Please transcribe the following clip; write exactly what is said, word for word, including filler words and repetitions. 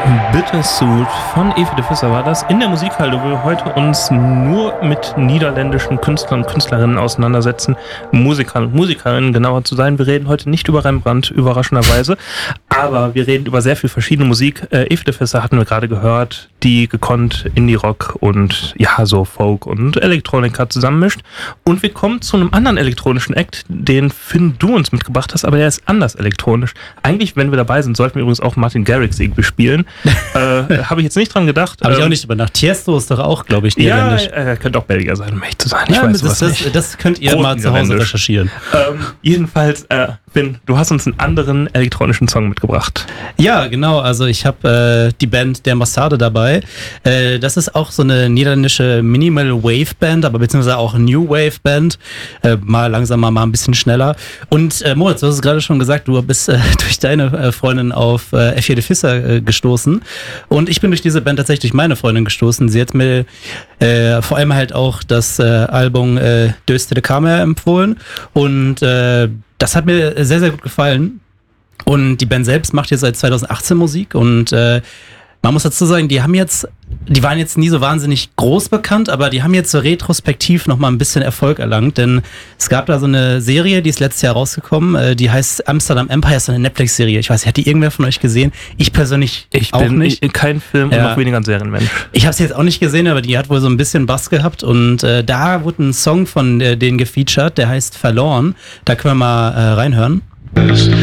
Bittersweet von Evi de Visser war das in der Musikhalle, wo wir heute uns nur mit niederländischen Künstlern und Künstlerinnen auseinandersetzen, Musikern und Musikerinnen genauer zu sein. Wir reden heute nicht über Rembrandt, überraschenderweise, aber wir reden über sehr viel verschiedene Musik. Äh, Evi de Visser hatten wir gerade gehört, die gekonnt Indie-Rock und ja, so Folk und Elektronika zusammenmischt. Und wir kommen zu einem anderen elektronischen Act, den Finn, du uns mitgebracht hast, aber der ist anders elektronisch. Eigentlich, wenn wir dabei sind, sollten wir übrigens auch Martin Garrix irgendwie spielen. äh, Habe ich jetzt nicht dran gedacht. Habe ähm, ich auch nicht überdacht. Tiesto ist doch auch, glaube ich, niederländisch. Ja, er könnte auch Belgier sein, um echt zu sein. Ich ja, weiß das, das, nicht. das könnt ihr mal zu Hause recherchieren. Ähm, jedenfalls, äh, Finn, du hast uns einen anderen elektronischen Song mitgebracht. Ja, genau. Also ich habe äh, die Band Der Massade dabei. Äh, das ist auch so eine niederländische Minimal Wave Band, aber beziehungsweise auch New Wave Band. Äh, mal langsamer, mal ein bisschen schneller. Und äh, Moritz, du hast es gerade schon gesagt, du bist äh, durch deine äh, Freundin auf äh, Evi de Visser äh, gestoßen. Und ich bin durch diese Band tatsächlich durch meine Freundin gestoßen. Sie hat mir äh, vor allem halt auch das äh, Album äh, Döste de Kamer empfohlen. Und äh, das hat mir sehr, sehr gut gefallen. Und die Band selbst macht jetzt seit zweitausendachtzehn Musik und äh, man muss dazu sagen, die haben jetzt, die waren jetzt nie so wahnsinnig groß bekannt, aber die haben jetzt so retrospektiv nochmal ein bisschen Erfolg erlangt, denn es gab da so eine Serie, die ist letztes Jahr rausgekommen, äh, die heißt Amsterdam Empire, ist eine Netflix-Serie. Ich weiß, hat die irgendwer von euch gesehen? Ich persönlich ich auch bin nicht. Ich, kein Film ja. und noch weniger ein Serienmensch. Ich habe sie jetzt auch nicht gesehen, aber die hat wohl so ein bisschen Bass gehabt und äh, da wurde ein Song von äh, denen gefeatured, der heißt Verloren. Da können wir mal äh, reinhören.